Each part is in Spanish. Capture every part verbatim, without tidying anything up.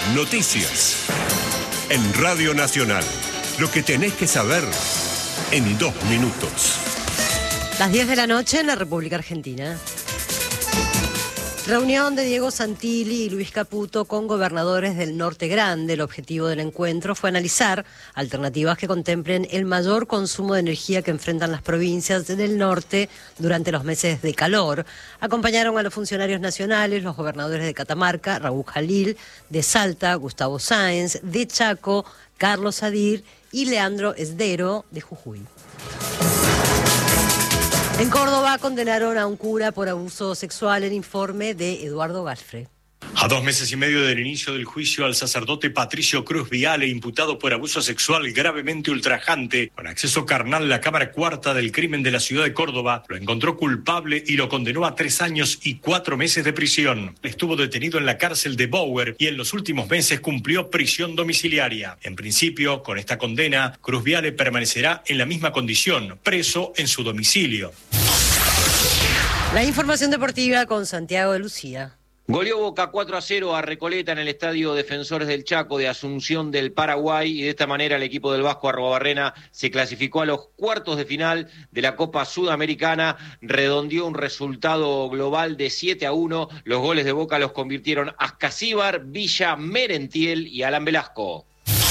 Noticias. En Radio Nacional. Lo que tenés que saber en dos minutos. Las diez de la noche en la República Argentina. Reunión de Diego Santilli y Luis Caputo con gobernadores del Norte Grande. El objetivo del encuentro fue analizar alternativas que contemplen el mayor consumo de energía que enfrentan las provincias del norte durante los meses de calor. Acompañaron a los funcionarios nacionales, los gobernadores de Catamarca, Raúl Jalil, de Salta, Gustavo Sáenz, de Chaco, Carlos Adir y Leandro Esdero, de Jujuy. En Córdoba condenaron a un cura por abuso sexual, el informe de Eduardo Galfre. A dos meses y medio del inicio del juicio al sacerdote Patricio Cruz Viale, imputado por abuso sexual gravemente ultrajante, con acceso carnal, la Cámara Cuarta del Crimen de la ciudad de Córdoba lo encontró culpable y lo condenó a tres años y cuatro meses de prisión. Estuvo detenido en la cárcel de Bower y en los últimos meses cumplió prisión domiciliaria. En principio, con esta condena, Cruz Viale permanecerá en la misma condición, preso en su domicilio. La información deportiva con Santiago de Lucía. Goleó Boca cuatro a cero a Recoleta en el Estadio Defensores del Chaco de Asunción del Paraguay y de esta manera el equipo del Vasco Arrobarrena se clasificó a los cuartos de final de la Copa Sudamericana, redondeó un resultado global de siete a uno, los goles de Boca los convirtieron Ascasíbar, Villa, Merentiel y Alan Velasco.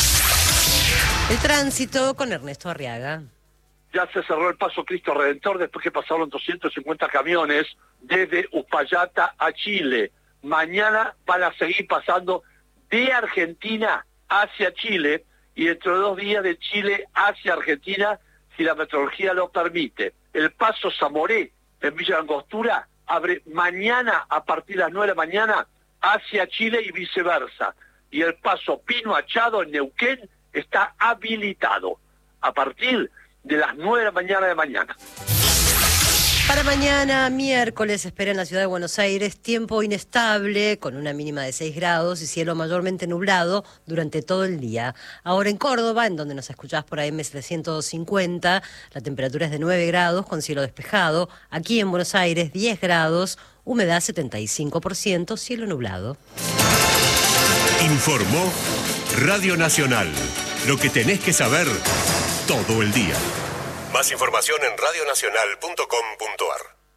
El tránsito con Ernesto Arriaga. Ya se cerró el paso Cristo Redentor después que pasaron doscientos cincuenta camiones desde Uspallata a Chile. Mañana van a seguir pasando de Argentina hacia Chile y dentro de dos días de Chile hacia Argentina, si la meteorología lo permite. El paso Zamoré en Villa Angostura abre mañana a partir de las nueve de la mañana hacia Chile y viceversa. Y el paso Pino Achado en Neuquén está habilitado a partir de las nueve de la mañana de mañana. Para mañana, miércoles, se espera en la ciudad de Buenos Aires tiempo inestable, con una mínima de seis grados y cielo mayormente nublado durante todo el día. Ahora en Córdoba, en donde nos escuchás por A M setecientos cincuenta, la temperatura es de nueve grados con cielo despejado. Aquí en Buenos Aires, diez grados, humedad setenta y cinco por ciento, cielo nublado. Informó Radio Nacional. Lo que tenés que saber todo el día. Más información en radio nacional punto com punto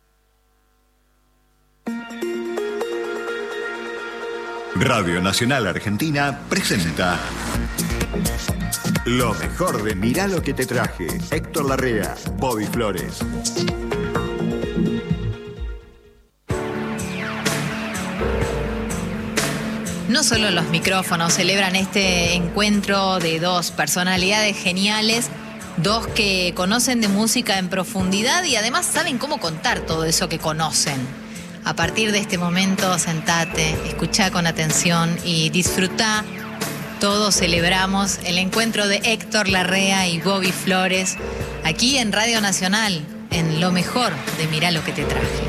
a r. Radio Nacional Argentina presenta lo mejor de Mirá lo que te traje. Héctor Larrea, Bobby Flores. No solo los micrófonos celebran este encuentro de dos personalidades geniales, dos que conocen de música en profundidad y además saben cómo contar todo eso que conocen. A partir de este momento, sentate, escuchá con atención y disfrutá. Todos celebramos el encuentro de Héctor Larrea y Bobby Flores aquí en Radio Nacional, en lo mejor de Mirá lo que te traje.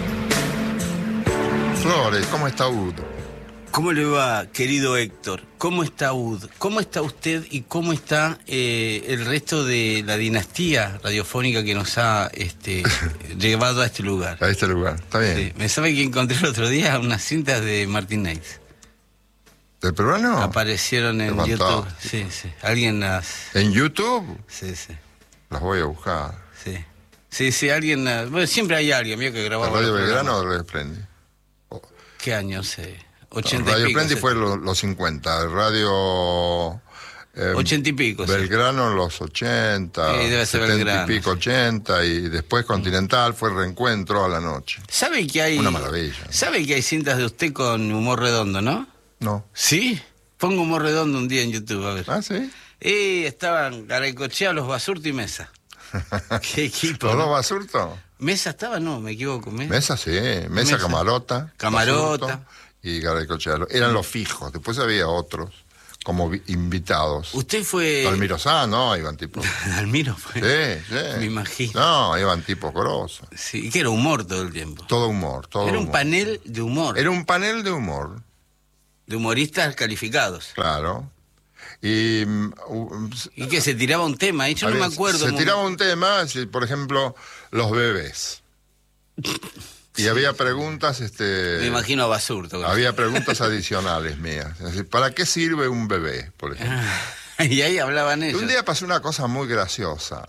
Flores, ¿cómo está Udo? ¿Cómo le va, querido Héctor? ¿Cómo está U D? ¿Cómo está usted y cómo está eh, el resto de la dinastía radiofónica que nos ha este, llevado a este lugar? A este lugar, está bien. Sí. ¿Me sabe que encontré el otro día unas cintas de Martin Neitz? ¿Del peruano? Aparecieron en YouTube. Sí, sí. ¿Alguien las...? ¿En YouTube? Sí, sí. Las voy a buscar. Sí. Sí, sí, alguien... Bueno, siempre hay alguien, mío, que grababa... ¿Radio Belgrano o Radio Splendid? Oh. ¿Qué año? sé? ochenta Radio y pico. Splendid fue los, los cincuenta, el Radio... Eh, ochenta y pico. Belgrano en los ochenta, sí, debe ser setenta Belgrano, y pico, ochenta, y después Continental fue Reencuentro a la noche. ¿Sabe que hay... Una maravilla. ¿Sabe que hay cintas de usted con humor redondo, no? No. ¿Sí? Pongo humor redondo un día en YouTube, a ver. ¿Ah, sí? Y estaban Garaycochea, Los Basurto y Mesa. ¿Qué equipo? ¿Los ¿no? dos Basurto? Mesa estaba, no, me equivoco. Mesa, Mesa sí, Mesa, Mesa. Camarota. Camarota. Basurto y Garaycochea. Eran los fijos, después había otros como invitados. Usted fue... Almiro Sá, no, iban tipos... Almiro fue... Sí, sí. Me imagino. No, iban tipos grosos. Sí, y que era humor todo el tiempo. Todo humor, todo Era humor. un panel de humor. Era un panel de humor. De humoristas calificados. Claro. Y... Uh, y que se tiraba un tema, y yo no me acuerdo. Se tiraba un tema, por ejemplo, los bebés. Y había preguntas, este... Me imagino a Basurto. Había preguntas adicionales mías. Es decir, ¿para qué sirve un bebé, por ejemplo? Ah, y ahí hablaban ellos. Un día pasó una cosa muy graciosa.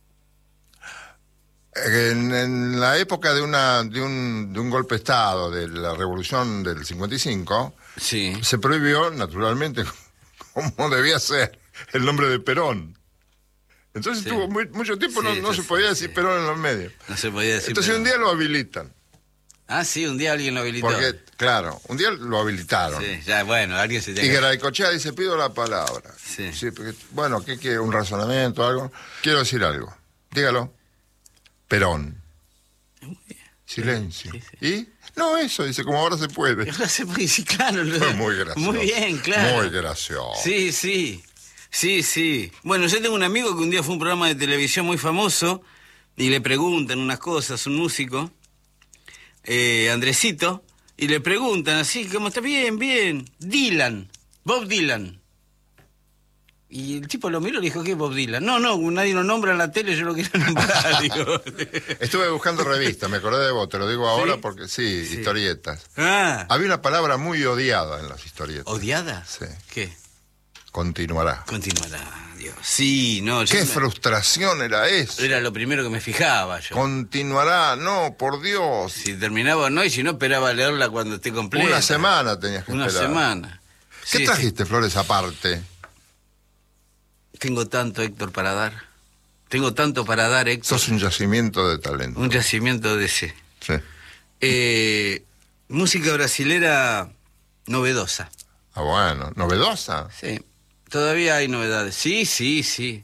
En, en la época de, una, de, un, de un golpe de Estado, de la Revolución del cincuenta y cinco, sí. se prohibió, naturalmente, como debía ser, el nombre de Perón. Entonces sí. tuvo muy, mucho tiempo, sí, no, no se podía decir sí. Perón en los medios. No se podía decir Entonces Perón. Un día lo habilitan. Ah, sí, un día alguien lo habilitó. Porque, claro, un día lo habilitaron. Sí, ya, bueno, alguien se tiene Y Garaycochea dice, pido la palabra. Sí. Sí, porque, bueno, ¿qué quiere? ¿Un razonamiento o algo? Quiero decir algo. Dígalo. Perón. Silencio. Sí, sí. ¿Y? No, eso, dice, como ahora se puede. Ahora se puede, sí, claro. Lo... Fue muy gracioso. Muy bien, claro. Muy gracioso. Sí, sí. Sí, sí. Bueno, yo tengo un amigo que un día fue a un programa de televisión muy famoso y le preguntan unas cosas, un músico, eh, Andresito, y le preguntan así, ¿cómo está? Bien, bien. Dylan, Bob Dylan. Y el tipo lo miró y le dijo, ¿qué es Bob Dylan? No, no, nadie lo nombra en la tele, yo lo quiero nombrar. Digo. Estuve buscando revistas, me acordé de vos, te lo digo ahora ¿Sí? porque sí, sí, historietas. Ah. Había una palabra muy odiada en las historietas. ¿Odiada? Sí. ¿Qué? Continuará. Continuará, Dios. Sí, no. Qué me... frustración era eso. Era lo primero que me fijaba yo. Continuará, no, por Dios. Si terminaba no, y si no, esperaba leerla cuando esté completa. Una semana tenías que Una esperar. Una semana. ¿Qué sí, trajiste, sí. Flores, aparte? Tengo tanto, Héctor, para dar. Tengo tanto para dar, Héctor. Sos un yacimiento de talento. Un yacimiento de ese. Sí. Eh, música brasilera novedosa. Ah, bueno. ¿Novedosa? Sí. Todavía hay novedades. Sí, sí, sí.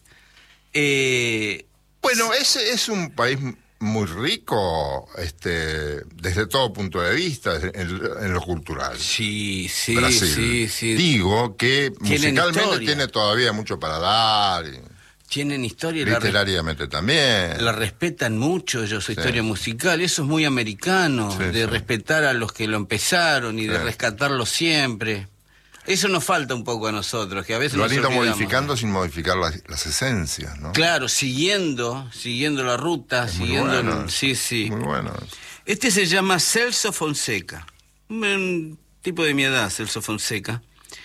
Eh, bueno, ese es un país muy rico, este, desde todo punto de vista, en, en lo cultural. Sí, sí, Brasil. sí, sí. Digo que musicalmente historia. tiene todavía mucho para dar. Y tienen historia. Literariamente la también. La respetan mucho ellos, su sí. historia musical. Eso es muy americano, sí, de sí. respetar a los que lo empezaron y sí. de rescatarlo siempre. Eso nos falta un poco a nosotros, que a veces lo han nos ido olvidamos. modificando sin modificar las, las esencias, ¿no? Claro, siguiendo, siguiendo la ruta, es siguiendo... Muy bueno, el... Sí, sí. Muy bueno. Este se llama Celso Fonseca, un, un tipo de mi edad, Celso Fonseca,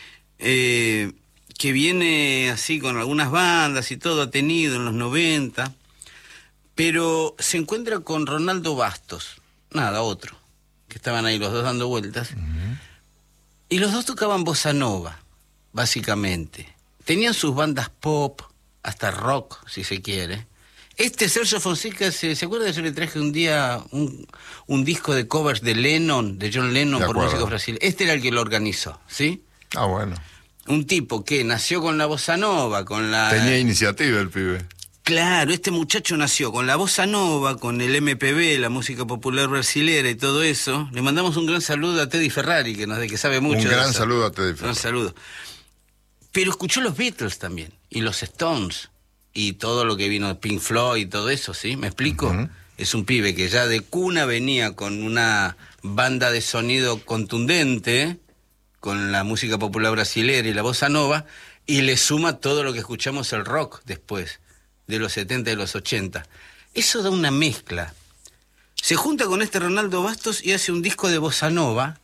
eh, que viene así con algunas bandas y todo, ha tenido en los noventa, pero se encuentra con Ronaldo Bastos, nada, otro, que estaban ahí los dos dando vueltas, uh-huh. Y los dos tocaban bossa nova, básicamente. Tenían sus bandas pop, hasta rock, si se quiere. Este Celso Fonseca, ¿se, ¿se acuerda? Yo le traje un día un, un disco de covers de Lennon, de John Lennon, por músicos brasileños. Este era el que lo organizó, ¿sí? Ah, bueno. Un tipo que nació con la bossa nova, con la... Tenía iniciativa el pibe. Claro, este muchacho nació con la bossa nova, con el M P B, la música popular brasilera y todo eso. Le mandamos un gran saludo a Teddy Ferrari, que, nos, que sabe mucho. Un de gran eso. saludo a Teddy Ferrari. Un saludo. Pero escuchó los Beatles también, y los Stones, y todo lo que vino, Pink Floyd y todo eso, ¿sí? ¿Me explico? Uh-huh. Es un pibe que ya de cuna venía con una banda de sonido contundente, con la música popular brasilera y la bossa nova, y le suma todo lo que escuchamos el rock después, de los setenta y los ochenta. Eso da una mezcla. Se junta con este Ronaldo Bastos y hace un disco de bossa nova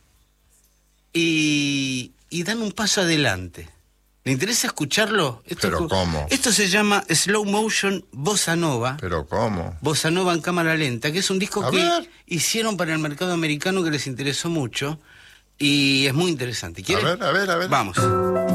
y, y dan un paso adelante. ¿Le interesa escucharlo? Esto, ¿Pero cómo? Esto se llama Slow Motion Bossa Nova. ¿Pero cómo? Bossa Nova en cámara lenta, que es un disco A que ver. hicieron para el mercado americano que les interesó mucho y es muy interesante. ¿Quieren? A ver, a ver, a ver. Vamos.